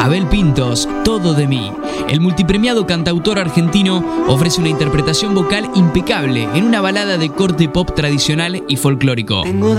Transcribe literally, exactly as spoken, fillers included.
Abel Pintos, Todo de mí. El multipremiado cantautor argentino ofrece una interpretación vocal impecable en una balada de corte pop tradicional y folclórico.